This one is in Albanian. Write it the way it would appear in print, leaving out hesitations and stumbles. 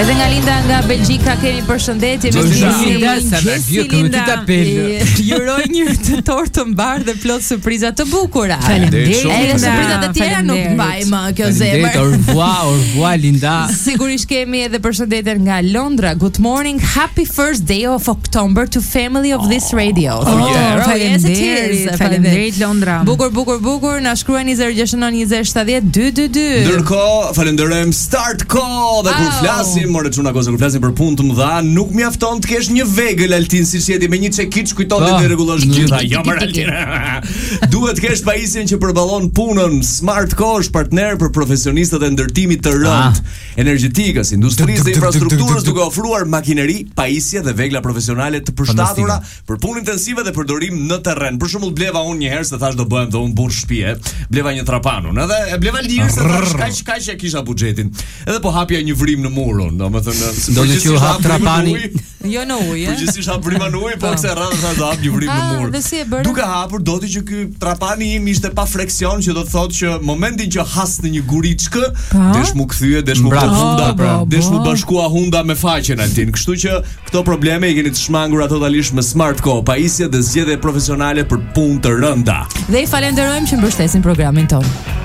Edhe nga Linda nga Belgjika kemi përshëndetje. Juroj një tort të mbar dhe plot surpriza të bukura. Faleminderit. Edhe surprizat e tjera nuk mbajmë kjo zemër. Au revoir Linda. Sigurisht kemi edhe përshëndetje nga Londra. Good morning, happy first day of October to family of this radio. Faleminderit Londra. Bukur, na shkruani 069 20 70 222. Ndërkohë, falenderojmë Start Call dhe kur flasim, more çuna koza kur flasim për punë të mëdha, nuk mjafton të kesh një vegël Altin si jeti me një çekiç kujton ti rregullosh gjitha. Jo më Altin. Duhet të kesh pajisjen që përballon punën. Smart Call është partner për profesionistët e ndërtimit të rënd, energjetikës, industrisë dhe infrastrukturës, duke ofruar makineri, pajisje dhe vegla profesionale të përshtatura për punë intensive dhe përdorim në terren. Për shembull, bleva unë një herë se thash do bëhem dhe unë burr shtëpie, bleva një trapanun, edhe e bleva lirë se thash kaq e kisha buxhetin. Edhe po hapja një vrim në murun, domethënë do të që hap trapani. Jo në ujë. Përgjithsisht hap vrimë në ujë, po kse rradh thash do hap një vrim në mur. Duke hapur doti që ky trapani im ishte pa freksion, që do të thotë që momentin që has në një guriçkë, desh mu kthye, desh mu hunda, desh mu bashkua hunda me faqen Altin. Kështu që këto probleme i keni të shmangura totalisht me Smart Co, pajisje dhe zgjedhje profesionale për punë të rënda. Dhe i falenderojmë që mbështesin programin tonë.